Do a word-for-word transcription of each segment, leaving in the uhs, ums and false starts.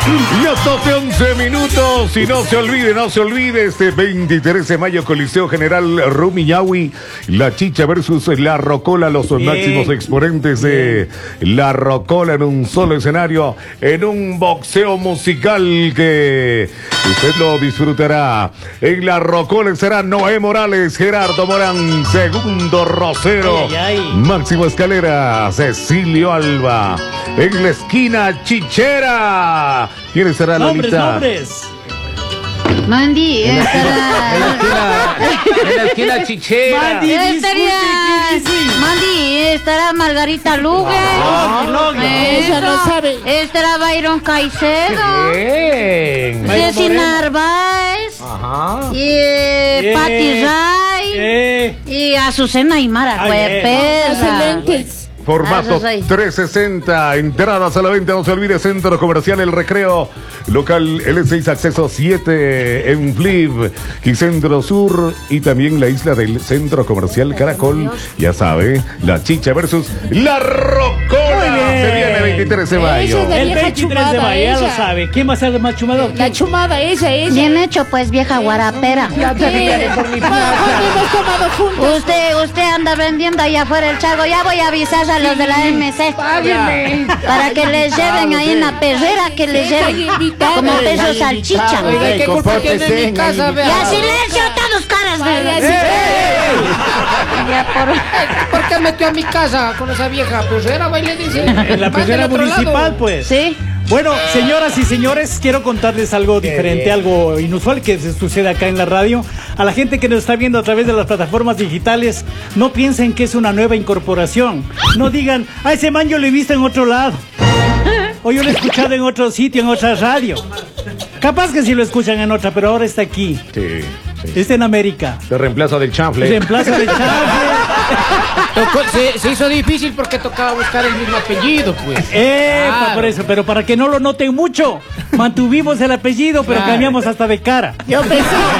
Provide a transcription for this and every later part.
Y hasta once minutos. Y no se olvide, no se olvide, este veintitrés de mayo, Coliseo General Rumiñahui, La Chicha versus La Rocola, los Bien. máximos exponentes de La Rocola en un solo escenario, en un boxeo musical que usted lo disfrutará. En La Rocola será Noé Morales, Gerardo Morán, Segundo Rosero, ay, ay, ay. Máximo Escalera, Cecilio Alba. En la esquina Chichera, ¿quién estará, Lolita? Nombres, nombres. Mandy, estará. En la esquina, en la esquina Chichera. Mandy, estaría. Mandy, estará Margarita Lugue. Ah, ella no sabe. Estará Byron Caicedo. Bien. Ceci Narváez. Ajá. Y eh, Patti Ray. Eh. Y Azucena Aymara. Excelentes. Formato trescientos sesenta, entradas a la venta, no se olvide, Centro Comercial El Recreo, local L seis, acceso siete en Flip, y Centro Sur, y también la isla del Centro Comercial Caracol, ya sabe, La Chicha versus La Rocola, se viene veintitrés de mayo. El veintitrés de mayo, ya lo sabe. ¿Quién va a ser el más chumado? La chumada, ella, ella. Bien hecho, pues, vieja guarapera. Ya te por mi plaza. Hemos tomado juntos. Usted, usted anda vendiendo allá afuera el chago, ya voy a avisar a los de la M C. Páguenme. Para que les lleven ahí en la perrera, que les lleven como peso salchicha. Oiga, ¿qué culpa tiene en mi casa? Y a silencio, todos caras, ¿verdad? Ya por... ¿Por qué metió a mi casa con esa vieja perrera? Va y le dice. En la perrera municipal, pues. Sí. Bueno, señoras y señores, quiero contarles algo diferente, algo inusual que sucede acá en la radio. A la gente que nos está viendo a través de las plataformas digitales, no piensen que es una nueva incorporación. No digan, a ese man yo lo he visto en otro lado. O yo lo he escuchado en otro sitio, en otra radio. Capaz que sí lo escuchan en otra, pero ahora está aquí. Sí, sí. Está en América. De reemplazo del chanfle. Reemplazo del chanfle. Tocó, se, se hizo difícil porque tocaba buscar el mismo apellido, pues. Eh, Claro. por eso, pero para que no lo noten mucho, mantuvimos el apellido, pero Claro. cambiamos hasta de cara. Yo pensé.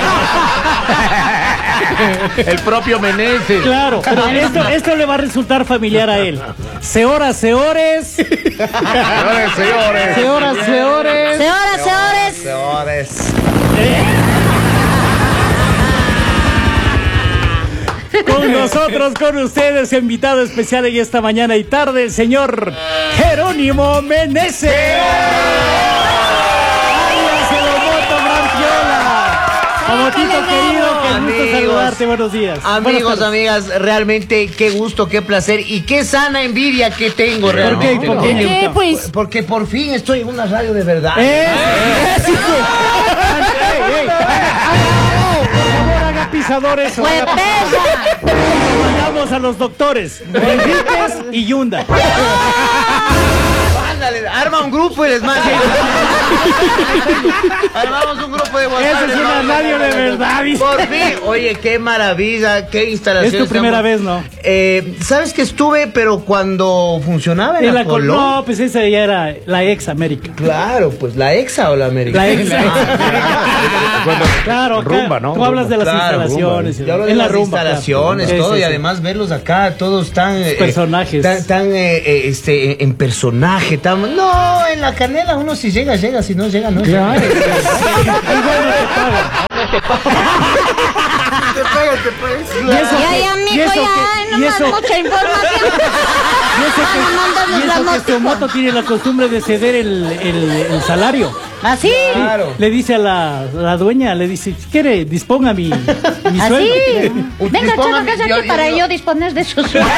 El propio Meneses. Claro, pero esto, esto le va a resultar familiar a él. Sehoras, señores. Señores, señores. Sehoras, señores. Señoras, señores. Señores. Con nosotros, con ustedes, invitado especial en esta mañana y tarde, el señor Jerónimo Meneses. Alias el Omoto Grandiola. Omotito querido, qué gusto Amigos, saludarte, buenos días. Amigos, amigas, realmente qué gusto, qué placer y qué sana envidia que tengo realmente. ¿Por qué? ¿Por qué? ¿Qué, pues? Porque por fin estoy en una radio de verdad. ¡Eh! ¡Ey, ey! Por favor, haga pisador eso. ¡Fue haga pesa! Vayamos a los doctores, Enríquez y Yunda. Ándale, arma un grupo y les manda. Armamos un grupo de WhatsApp. Esa es una radio de verdad. Por fin, oye, qué maravilla, qué instalación. Es tu primera vez, ¿no? Eh, ¿Sabes que estuve, pero cuando funcionaba en En la, la col- Colón? no, pues esa ya era la ex América. Claro, pues la Exa o la América. La ex. Cuando- Claro, acá rumba, ¿no? Tú hablas de las Claro, instalaciones. Yo hablo de en la las rumba, instalaciones, claro. todo, Sí, y sí, además verlos acá, todos tan... eh, personajes. Tan, tan eh, eh, este, en personaje, tan... No, en la canela uno si llega, llega, si no llega, no llega. Claro. Igual no te pagan. Te pegas, te pegas. Y eso Ya, que- ya, y mijo, eso ya, que- no y más eso- mucha información. Y eso que, Vamos, mándanos y la eso que motico. Tomoto tiene la costumbre de ceder el, el, el salario. ¿Así? Claro. Le dice a la, la dueña, le dice, si quiere, disponga mi, mi ¿Así? sueldo. Venga, Disponga chavo, mi- cásate yo- yo- para yo- yo disponer de sus sueldos.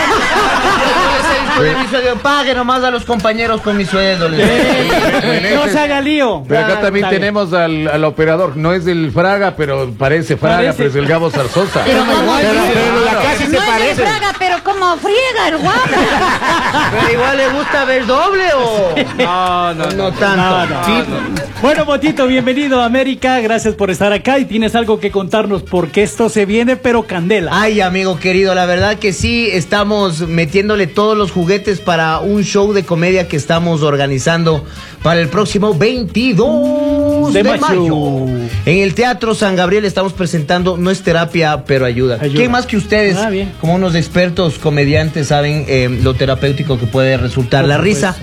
Pague nomás a los compañeros con mi sueldo. les digo. No se haga lío. Pero acá también Está bien. tenemos al, al operador, no es del Fraga, pero parece Fraga, Parece. pero es el Gabo Zarzosa. Pero como Pero- pero la casa se no es de parece. Fraga, pero como friega el guapo. Pero igual le gusta ver doble o... No, no, No tanto. No, no, Sí. Bueno, Botito, bienvenido a América. Gracias por estar acá y tienes algo que contarnos porque esto se viene, pero candela. Ay, amigo querido, la verdad que sí, estamos metiéndole todos los juguetes para un show de comedia que estamos organizando para el próximo veintidós De de, mayo. mayo. En el Teatro San Gabriel estamos presentando No es terapia, pero ayuda. Ayuda. ¿Quién más que ustedes, Ah, bien. como unos expertos comediantes, saben eh, lo terapéutico que puede resultar Por la supuesto. risa?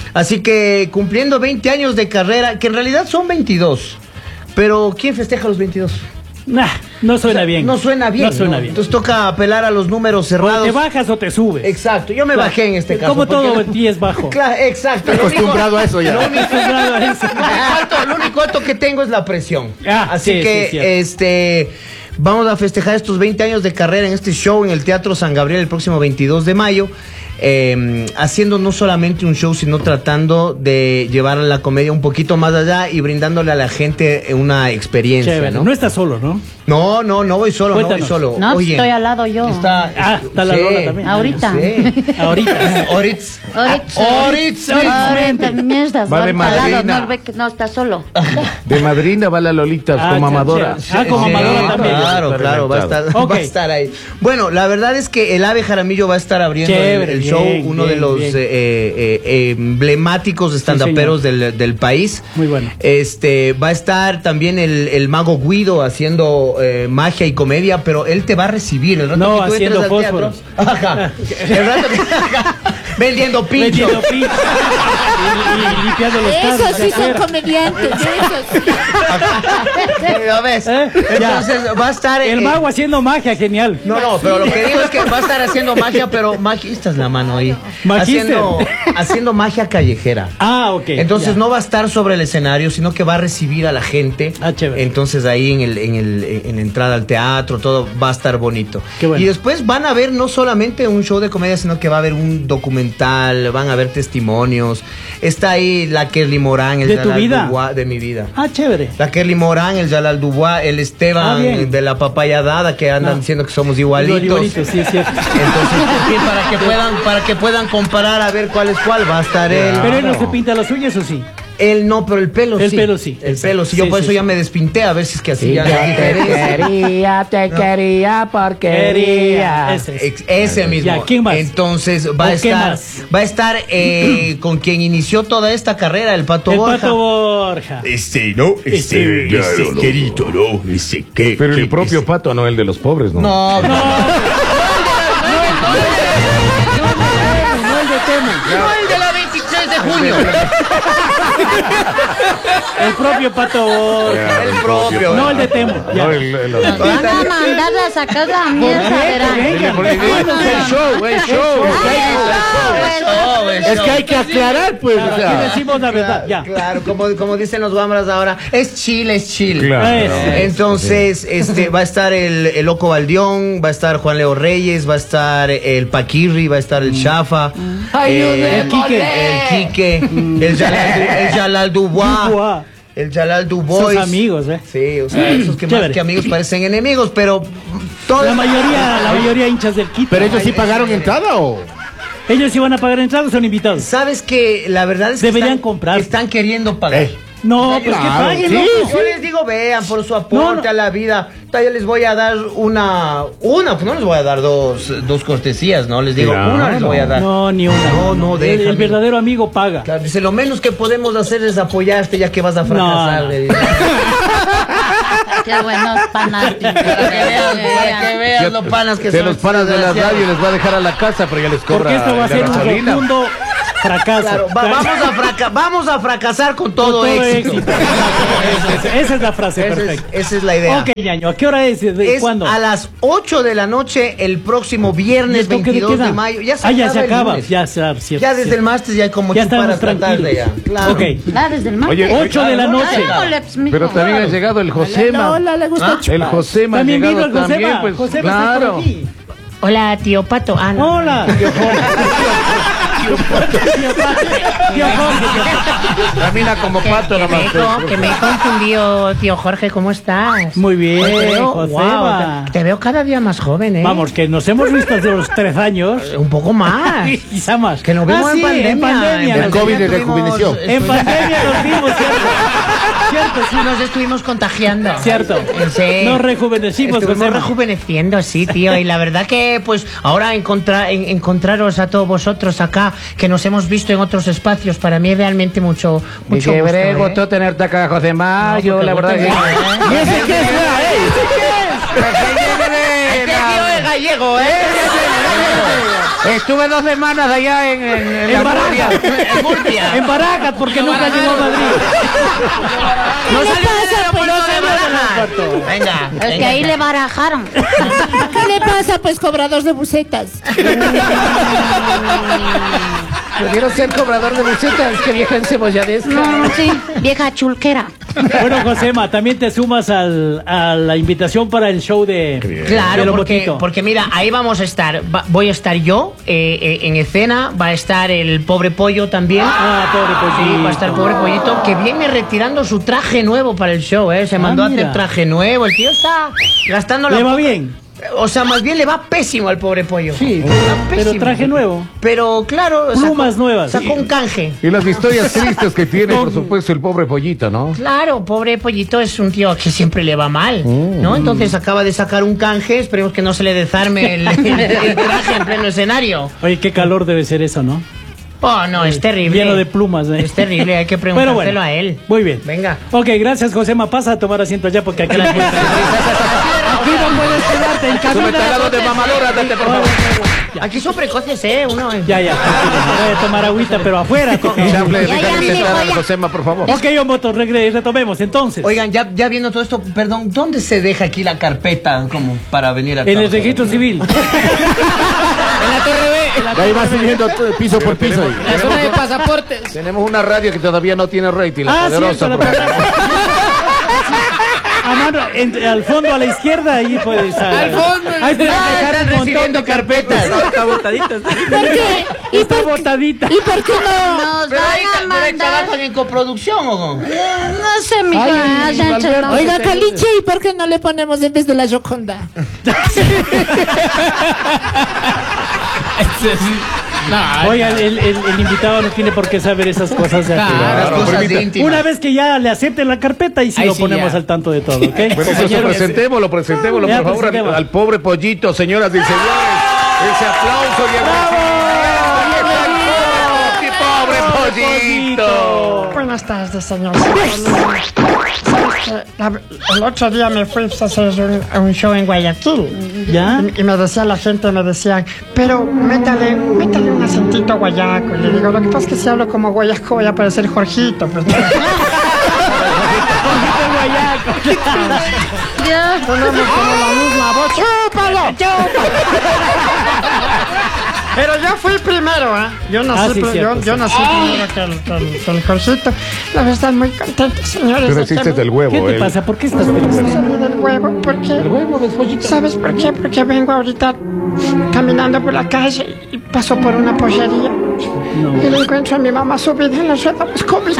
Así que cumpliendo veinte años de carrera, que en realidad son veintidós. Pero ¿quién festeja los veintidós? Nah, no suena O sea, bien. No suena bien. No suena ¿no? bien. Entonces toca apelar a los números O cerrados. te bajas o te subes. Exacto, yo me Claro. bajé en este caso. Como todo porque- en ti es bajo. Claro, exacto. Lo único- Acostumbrado a eso ya. Lo único, Acostumbrado a eso. lo único alto, lo único alto que tengo es la presión. Ah, Así sí, que, sí, cierto. este, vamos a festejar estos veinte años de carrera en este show en el Teatro San Gabriel el próximo veintidós de mayo. Eh, haciendo no solamente un show, sino tratando de llevar la comedia un poquito más allá y brindándole a la gente una experiencia, Chévere. ¿no? No estás solo, ¿no? No, no, no voy solo, Cuéntanos. no voy solo. No, Oye, estoy al lado yo. Está, Ah, está la Lola también. Ahorita. Sí. Ahorita. Oritz. Oritz. Oritz. Ahorita, mierda, Va de ahorita al lado, madrina. no ve que no está solo. De madrina va la Lolita Ah, como ya, amadora. ya. Ah, como Sí, amadora también. Claro, claro, va a estar, Ok. va a estar ahí. Bueno, la verdad es que el Ave Jaramillo va a estar abriendo el- Chévere, el, bien, show, uno bien, de los bien. eh, eh, eh, emblemáticos estandaperos del, del país. Muy bueno. Este, va a estar también el, el mago Guido haciendo eh, magia y comedia, pero él te va a recibir. El rato No, que tú haciendo entres al teatro- fósforos. Ajá. El rato que- vendiendo pincho. Metiendo pincho. y, y limpiando los Esos carros de sí son afuera. comediantes, esos sí. ¿Lo ves? ¿Eh? Ya. Entonces va a estar El eh, mago haciendo magia, genial. No, no, pero lo que digo es que va a estar haciendo magia, pero magia, esta es la mano ahí. Magister. Haciendo, haciendo magia callejera. Ah, ok. Entonces ya. no va a estar sobre el escenario, sino que va a recibir a la gente. Ah, chévere. Entonces ahí en el, en el, en la entrada al teatro, todo va a estar bonito. Qué bueno. Y después van a ver no solamente un show de comedia, sino que va a haber un documental, van a ver testimonios. Está ahí la Kerly Morán, el ¿De tu Jalal vida? Dubois, de mi vida. Ah, chévere. La Kerly Morán, el Jalal Dubois, el Ah, Esteban bien. de la papaya dada, que andan Ah. diciendo que somos igualitos. Igualito, sí, es cierto. Entonces, ¿por qué? para que puedan, para que puedan comparar a ver cuál es cuál, va a estar él. Pero él no se pinta las uñas, ¿o sí? Él no, pero el pelo El sí. pelo sí. El pelo sí. Yo Sí, por sí, eso sí. ya me despinté a ver si es que así Sí, ya yo no hay te diferencia. quería, te quería, porque quería. Ese es. Ex- Ese mismo. Ya, ¿quién más? Entonces va a ¿O qué estar, más? va a estar eh, con quien inició toda esta carrera, el Pato El Borja. Pato Borja. Este, ¿no? Este, Este, claro, ese no, querido, ¿no? Ese, ¿qué? Pero qué- el propio ese- pato, no el de los pobres, ¿no? No, no. No el de Temo. No el de la veintitrés de junio. El propio Pato Borja. El propio. No el de Temo. Ya. No, el- el- Van a mandarla a sacar la mierda, verán. Venga, Porque venga. el show, el show. Eso, eso. Es que hay que aclarar, pues. Claro, o sea. aquí decimos la verdad. Ya. Claro, como, como dicen los guambras ahora, es chill, es chill. Claro. Eso. Entonces, este, va a estar el, el Loco Baldión, va a estar Juan Leo Reyes, va a estar el Paquirri, va a estar el Chafa, eh, el Quique. el Quique, el Jalal, el Jalal Dubois, Dubois. el Jalal Dubois. Sus amigos, ¿eh? Sí, o sea, esos que más Chévere. que amigos parecen enemigos, pero todos. La mayoría, la mayoría hinchas del Quito. Pero ellos sí pagaron entrada o. Ellos sí van a pagar entradas o son invitados. ¿Sabes que la verdad es que Deberían están, comprar. están queriendo pagar? No, pues que claro, paguen, sí, loco. Yo les digo, vean, por su aporte No, no. a la vida. Yo les voy a dar una, una, pues no les voy a dar dos, dos cortesías, ¿no? Les digo, Claro. una les voy a dar. No, ni una. No, no, el, déjame. el verdadero amigo paga. Claro, dice, lo menos que podemos hacer es apoyarte ya que vas a fracasar. No. le digo. Qué buenos panas. Para que vean, para que vean los panas que De son. los panas de la radio les va a dejar a la casa, pero ya les cobra Porque esto va a la ser un gasolina. rotundo fracaso. Claro, va- vamos, a fraca- vamos a fracasar con Con todo, éxito. Esa, esa es la frase Esa es, perfecta. esa es la idea. Ok, ñaño, ¿a qué hora es? ¿De Es cuándo? a las ocho de la noche el próximo ¿Y viernes el toque de veintidós de, queda? mayo. Ya se ah, ya acaba se el acaba. lunes. Ya, se- cierto, Ya desde cierto. el martes ya hay como Ya chupar estamos hasta tarde tranquilos. ya. Claro. Ok. La desde el mar. Oye, ocho de la noche. Dándole, pues, mijo. Pero también ha llegado el Josema. Hola, le gusta Ah, el Josema ha También vino llegado el Josema. también, pues, Josema está por claro. aquí. Hola, tío Pato. Ah, no. Hola. Tío Jorge. Tío Pato. Tío Pato. Tío Jorge. Camina como pato Que me, nomás. he con- que me he confundido, tío Jorge, ¿cómo estás? Muy bien, Te veo, Josema. guau, te, te veo cada día más joven, ¿eh? Vamos, que nos hemos visto desde los tres años. Un poco más. Quizá más. Que nos vimos Ah, en sí, pandemia. En pandemia. En nos- COVID de tuvimos- rejuveneció. En pandemia nos vimos, ¿cierto? Cierto, sí. Nos estuvimos contagiando. Cierto. Sí. Nos rejuvenecimos, Estuvimos Josema. rejuveneciendo, sí, tío. Y la verdad que, pues, ahora encontrar, en- encontraros a todos vosotros acá, que nos hemos visto en otros espacios, para mí es realmente mucho, mucho qué gusto, bre, ¿eh? gustó tenerte acá, José Mayo, No, la porque verdad que... gusto, ¿eh? ¿Y ese qué es? ¿Y ese qué es? Este tío es gallego, ¿eh? Estuve dos semanas allá en, en, en, En Barajas. en Murcia. En Barajas, porque nunca llegó a Madrid. No ¿Qué le salió del pasa, aeropuerto pues? de Barajas. Venga. Es que venga. ahí le barajaron. ¿Qué le pasa, pues, cobrador de bucetas? Prefiero ser cobrador de bucetas que vieja encebolladesca. No, sí, vieja chulquera. Bueno, Josema, también te sumas al, a la invitación para el show de Claro, de Lo porque, Motito. porque mira, ahí vamos a estar. Va- voy a estar yo eh, eh, en escena, va a estar el pobre pollo también. Ah, pobre pollito. Sí, va a estar pobre pollito, que viene retirando su traje nuevo para el show, ¿eh? Se Ah, mandó a mira. hacer traje nuevo. El tío está gastando la ¿Le va poca- bien? O sea, más bien le va pésimo al pobre pollo. Sí, Le va pero pésimo. traje nuevo. Pero claro, Plumas sacó, nuevas. Sacó un canje. Y las historias tristes que tiene, por supuesto, el pobre pollito, ¿no? Claro, pobre pollito es un tío que siempre le va mal, ¿no? Entonces acaba de sacar un canje, esperemos que no se le desarme el, el- el traje en pleno escenario. Oye, qué calor debe ser eso, ¿no? Oh, no, es terrible. Lleno de plumas. ¿eh? Es terrible, hay que Pero preguntárselo bueno, a él. Muy bien. Venga. Ok, gracias, Josema. Pasa a tomar asiento allá porque aquí la gente... Aquí no puedes quedarte en cabina. de mamadora, date por favor. Aquí son precoces, ¿eh? Uno... Ya, ya. Voy a tomar agüita, pero afuera. porque- Chable, Ya, ya, déjame mijo, sentar a ya. Josema, por favor. Ok, Motos, regre- retomemos entonces. Oigan, ya, ya viendo todo esto, perdón, ¿dónde se deja aquí la carpeta como para venir a En el trabajar? registro civil. Ahí va subiendo todo, piso por piso. ahí. La zona de pasaportes. Tenemos una radio que todavía no tiene rating, la Ah, poderosa. cierto, la por- A mano, en- al fondo, a la izquierda, ahí puedes. Al fondo. Ahí puedes Ah, dejar están un montón recibiendo de carpetas. Está botadita. ¿Por qué? ¿Y Está por, botadita. ¿Y por qué no? Nos Pero ahí, van a pero ahí mandar. trabajan en coproducción, ¿o no? No sé, mija. Ay, ya Valverde. no. Oiga, Caliche, ¿y por qué no le ponemos en vez de la Joconda? Oiga, el, el- el invitado no tiene por qué saber esas cosas. de aquí. Las cosas permita. íntimas. Una vez que ya le acepten la carpeta y si Ahí lo sí, ponemos ya. al tanto de todo, ¿ok? Bueno, entonces Señores, presentémoslo, presentémoslo, Ya, por favor, al, presentemos. al pobre pollito, señoras y señores. Ese aplauso y el ¡Mi pobre pollito! Buenas tardes, señor. ¿Sabes qué? La- el otro día me fui a hacer un, un show en Guayaquil. ¿Ya? Y, y me decía la gente, me decían, pero métale, métale un acentito guayaco. Y le digo, lo que pasa es que si hablo como guayaco voy a parecer Jorgito. Pues, ¿no? Ya. Tenemos como la misma voz. ¡Chúpalo! Pero yo fui primero, ¿eh? Yo nací, Ah, sí, pri- cierto, yo, yo sí. nací primero que el, que el- que el Jorgito. La verdad, muy contento, señores. Tú de naciste que me- del huevo, ¿Qué te él. pasa? ¿Por qué estás feliz? Salí del huevo porque... ¿Sabes por qué? Porque vengo ahorita caminando por la calle y paso por una pollería y le encuentro a mi mamá subida en las ruedas COVID.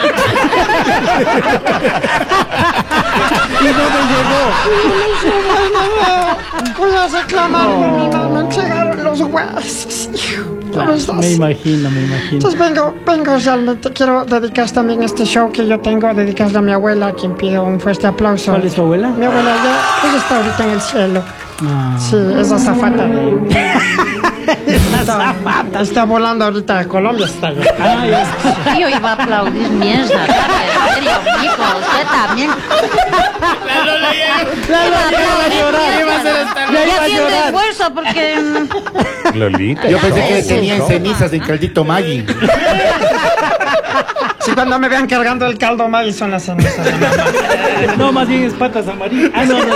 ¿Y dónde llegó? Voy a reclamar por mi mamá, me entregaron los huesos. ¿Cómo estás? Me imagino, me imagino. Entonces vengo, vengo realmente, quiero dedicar también este show que yo tengo, dedicarle a mi abuela, a quien pido un fuerte aplauso. ¿Cuál es tu abuela? Mi abuela ya, ella está ahorita en el cielo. Ah. Sí, esa zafata. Está, está volando ahorita a Colombia, está allá. Ah, ya. Yo iba a aplaudir mierda. En serio, mijo, usted también. Ya iba a llorar, iba a hacer esta- ya iba Ya a haciendo llorar. esfuerzo porque. mm, Lolita. Yo pensé que tenían cenizas en caldito Maggi. Si cuando me vean cargando el caldo maíz son las cenizas. No, más bien es patas amarillas. Ah, no, no.